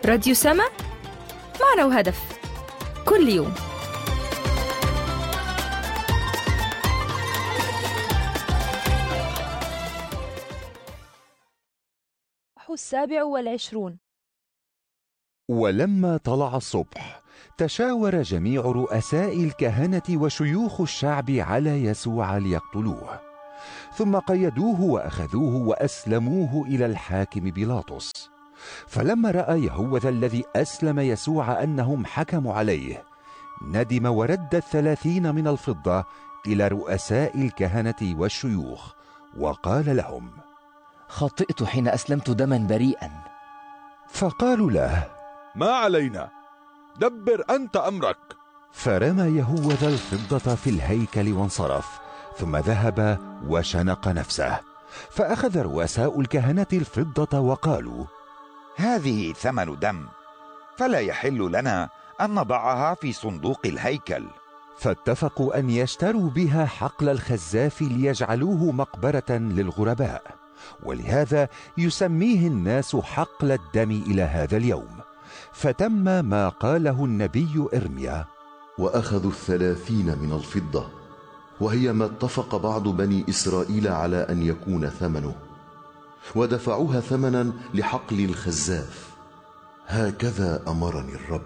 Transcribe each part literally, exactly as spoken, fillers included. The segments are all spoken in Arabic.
راديو سما، معنى وهدف، كل يوم. السابع والعشرون. ولما طلع الصبح تشاور جميع رؤساء الكهنة وشيوخ الشعب على يسوع ليقتلوه، ثم قيدوه وأخذوه وأسلموه إلى الحاكم بيلاطس. فلما رأى يهوذا الذي أسلم يسوع أنهم حكموا عليه، ندم ورد الثلاثين من الفضة إلى رؤساء الكهنة والشيوخ وقال لهم: خطئت حين أسلمت دما بريئا. فقالوا له: ما علينا، دبر أنت أمرك. فرمى يهوذا الفضة في الهيكل وانصرف، ثم ذهب وشنق نفسه. فأخذ رؤساء الكهنة الفضة وقالوا: هذه ثمن دم، فلا يحل لنا أن نضعها في صندوق الهيكل. فاتفقوا أن يشتروا بها حقل الخزاف ليجعلوه مقبرة للغرباء، ولهذا يسميه الناس حقل الدم إلى هذا اليوم. فتم ما قاله النبي إرميا: وأخذوا الثلاثين من الفضة، وهي ما اتفق بعض بني إسرائيل على أن يكون ثمنه، ودفعوها ثمنا لحقل الخزاف. هكذا أمرني الرب.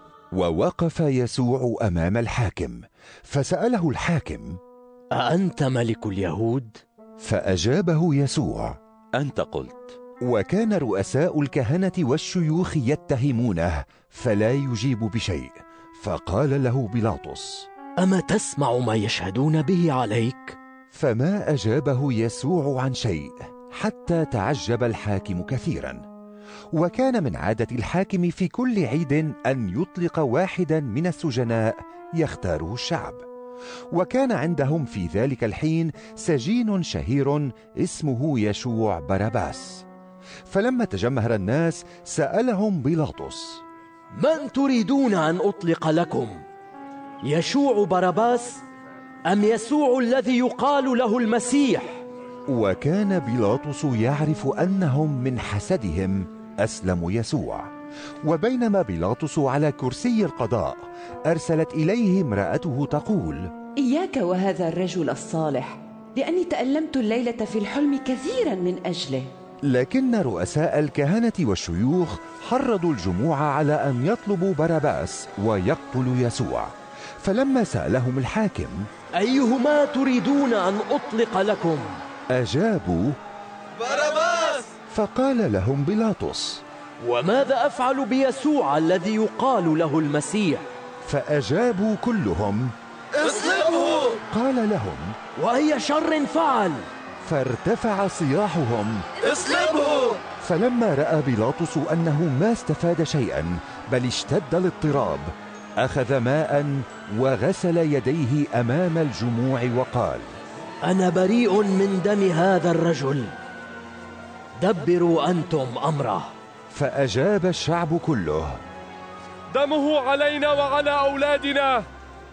ووقف يسوع أمام الحاكم، فسأله الحاكم: أأنت ملك اليهود؟ فأجابه يسوع: أنت قلت. وكان رؤساء الكهنة والشيوخ يتهمونه، فلا يجيب بشيء. فقال له بيلاطس: أما تسمع ما يشهدون به عليك؟ فما أجابه يسوع عن شيء، حتى تعجب الحاكم كثيرا. وكان من عادة الحاكم في كل عيد أن يطلق واحدا من السجناء يختاره الشعب. وكان عندهم في ذلك الحين سجين شهير اسمه يشوع باراباس. فلما تجمهر الناس سألهم بيلاطس: من تريدون أن أطلق لكم؟ يشوع باراباس أم يسوع الذي يقال له المسيح؟ وكان بيلاطس يعرف أنهم من حسدهم أسلموا يسوع. وبينما بيلاطس على كرسي القضاء، أرسلت إليه امرأته تقول: إياك وهذا الرجل الصالح، لأني تألمت الليلة في الحلم كثيرا من أجله. لكن رؤساء الكهنة والشيوخ حرضوا الجموع على أن يطلبوا باراباس ويقتلوا يسوع. فلما سألهم الحاكم: أيهما تريدون أن أطلق لكم؟ أجابوا: باراباس. فقال لهم بيلاطس: وماذا أفعل بيسوع الذي يقال له المسيح؟ فأجابوا كلهم: اصلبه. قال لهم: وأي شر فعل؟ فارتفع صياحهم: اصلبه. فلما رأى بيلاطس أنه ما استفاد شيئا بل اشتد الاضطراب، أخذ ماء وغسل يديه أمام الجموع وقال: أنا بريء من دم هذا الرجل، دبروا أنتم أمره. فأجاب الشعب كله: دمه علينا وعلى أولادنا.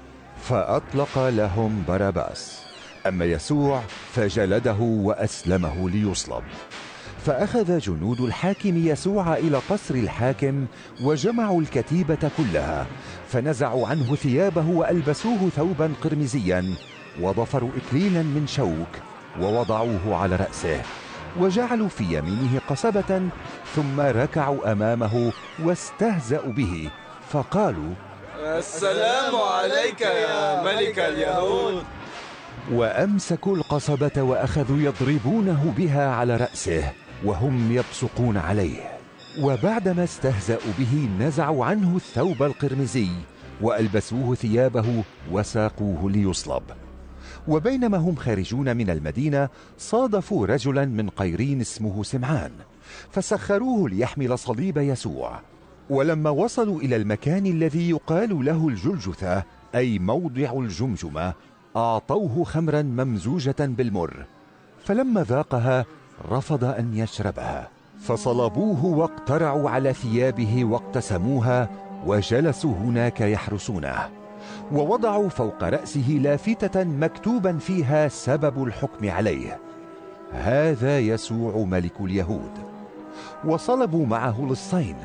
فأطلق لهم باراباس. أما يسوع فجلده وأسلمه ليصلب. فأخذ جنود الحاكم يسوع إلى قصر الحاكم، وجمعوا الكتيبة كلها، فنزعوا عنه ثيابه وألبسوه ثوبا قرمزيا، وضفروا إكليلا من شوك ووضعوه على رأسه، وجعلوا في يمينه قصبة، ثم ركعوا أمامه واستهزأوا به، فقالوا: السلام عليك يا ملك اليهود. وأمسكوا القصبة وأخذوا يضربونه بها على رأسه وهم يبصقون عليه. وبعدما استهزأوا به نزعوا عنه الثوب القرمزي وألبسوه ثيابه وساقوه ليصلب. وبينما هم خارجون من المدينة صادفوا رجلا من قيرين اسمه سمعان، فسخروه ليحمل صليب يسوع. ولما وصلوا إلى المكان الذي يقال له الجلجثة، أي موضع الجمجمة، أعطوه خمرا ممزوجة بالمر، فلما ذاقها رفض أن يشربها. فصلبوه واقترعوا على ثيابه واقتسموها، وجلسوا هناك يحرسونه. ووضعوا فوق رأسه لافتة مكتوبا فيها سبب الحكم عليه: هذا يسوع ملك اليهود. وصلبوا معه لصين،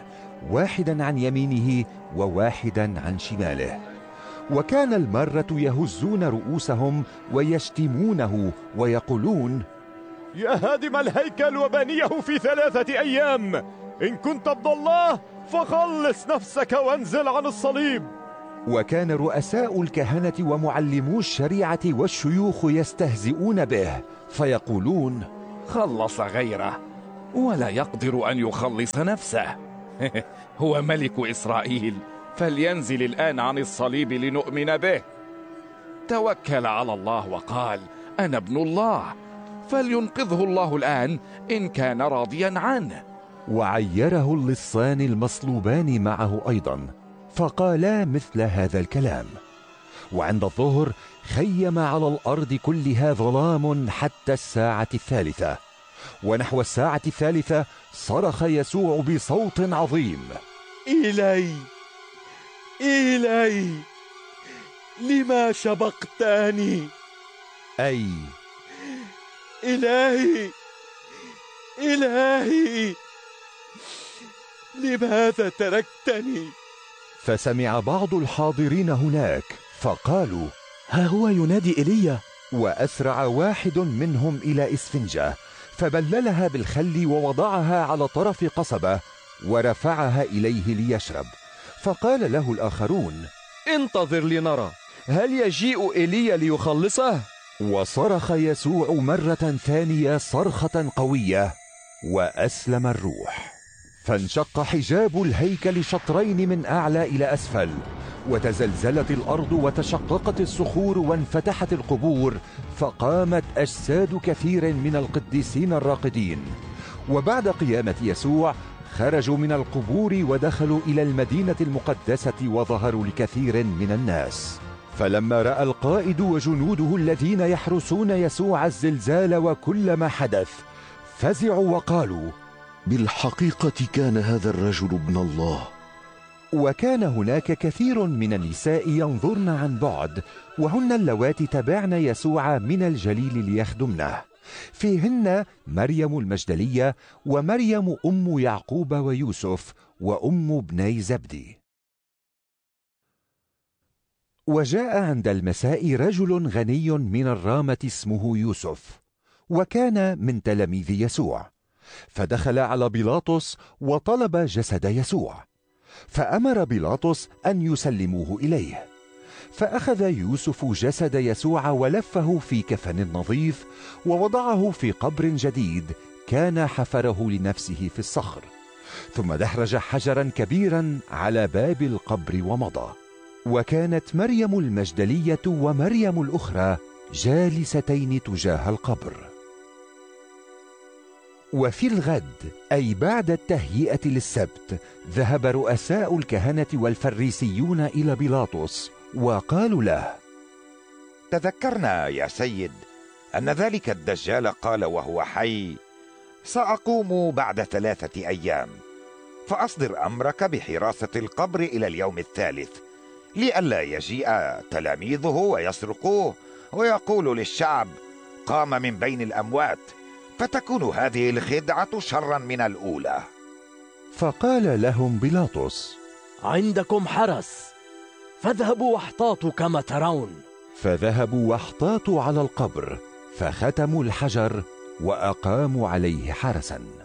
واحدا عن يمينه وواحدا عن شماله. وكان المارة يهزون رؤوسهم ويشتمونه ويقولون: يا هادم الهيكل وبانيه في ثلاثة أيام، إن كنت ابن الله فخلص نفسك وانزل عن الصليب. وكان رؤساء الكهنة ومعلمو الشريعة والشيوخ يستهزئون به فيقولون: خلص غيره ولا يقدر أن يخلص نفسه. هو ملك إسرائيل، فلينزل الآن عن الصليب لنؤمن به. توكل على الله وقال: أنا ابن الله، فلينقذه الله الآن إن كان راضيا عنه. وعيره اللصان المصلوبان معه أيضا، فقالا مثل هذا الكلام. وعند الظهر خيم على الأرض كلها ظلام حتى الساعة الثالثة. ونحو الساعة الثالثة صرخ يسوع بصوت عظيم: إلي إلي لما شبقتني؟ أي إلهي إلهي لماذا تركتني؟ فسمع بعض الحاضرين هناك فقالوا: ها هو ينادي إيليا. وأسرع واحد منهم إلى إسفنجة فبللها بالخل ووضعها على طرف قصبة ورفعها إليه ليشرب. فقال له الآخرون: انتظر لنرى هل يجيء إيليا ليخلصه؟ وصرخ يسوع مرة ثانية صرخة قوية وأسلم الروح. فانشق حجاب الهيكل شطرين من أعلى إلى أسفل، وتزلزلت الأرض وتشققت الصخور وانفتحت القبور، فقامت أجساد كثير من القديسين الراقدين. وبعد قيامة يسوع خرجوا من القبور ودخلوا إلى المدينة المقدسة وظهروا لكثير من الناس. فلما رأى القائد وجنوده الذين يحرسون يسوع الزلزال وكل ما حدث فزعوا وقالوا: بالحقيقة كان هذا الرجل ابن الله. وكان هناك كثير من النساء ينظرن عن بعد، وهن اللواتي تبعن يسوع من الجليل ليخدمنه، فيهن مريم المجدلية ومريم أم يعقوب ويوسف وأم ابني زبدي. وجاء عند المساء رجل غني من الرامة اسمه يوسف، وكان من تلاميذ يسوع، فدخل على بيلاطس وطلب جسد يسوع، فأمر بيلاطس أن يسلموه إليه. فأخذ يوسف جسد يسوع ولفه في كفن نظيف ووضعه في قبر جديد كان حفره لنفسه في الصخر، ثم دحرج حجرا كبيرا على باب القبر ومضى. وكانت مريم المجدلية ومريم الأخرى جالستين تجاه القبر. وفي الغد أي بعد التهيئة للسبت ذهب رؤساء الكهنة والفريسيون إلى بيلاطس وقالوا له: تذكرنا يا سيد أن ذلك الدجال قال وهو حي: سأقوم بعد ثلاثة أيام، فأصدر أمرك بحراسة القبر إلى اليوم الثالث، لئلا يجيء تلاميذه ويسرقوه ويقول للشعب: قام من بين الأموات، فتكون هذه الخدعة شرا من الأولى. فقال لهم بيلاطس: عندكم حرس، فاذهبوا واحتاطوا كما ترون. فذهبوا واحتاطوا على القبر، فختموا الحجر وأقاموا عليه حرسا.